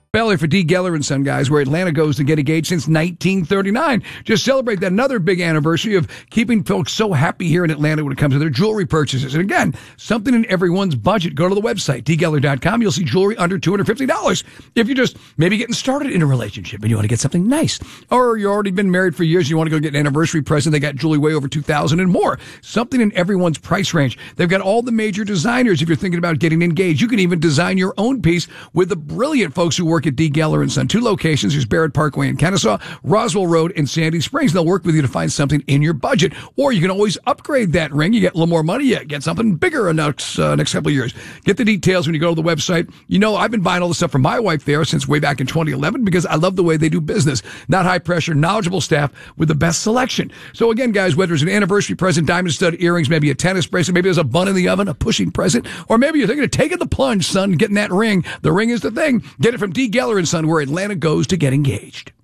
Belly for D. Geller and Son, guys, where Atlanta goes to get engaged since 1939. Just celebrate that another big anniversary of keeping folks so happy here in Atlanta when it comes to their jewelry purchases. And again, something in everyone's budget. Go to the website, dgeller.com. You'll see jewelry under $250. If you're just maybe getting started in a relationship and you want to get something nice, or you've already been married for years and you want to go get an anniversary present, they got jewelry way over $2,000 and more. Something in everyone's price range. They've got all the major designers if you're thinking about getting engaged. You can even design your own piece with the brilliant folks who work at D. Geller and Son. 2 locations. There's Barrett Parkway in Kennesaw, Roswell Road in Sandy Springs. They'll work with you to find something in your budget. Or you can always upgrade that ring. You get a little more money. You get something bigger in the next couple of years. Get the details when you go to the website. You know, I've been buying all the stuff for my wife there since way back in 2011 because I love the way they do business. Not high pressure, knowledgeable staff with the best selection. So again, guys, whether it's an anniversary present, diamond stud earrings, maybe a tennis bracelet, maybe there's a bun in the oven, a pushing present, or maybe you're thinking of taking the plunge, son, getting that ring. The ring is the thing. Get it from D. Geller and Son, where Atlanta goes to get engaged.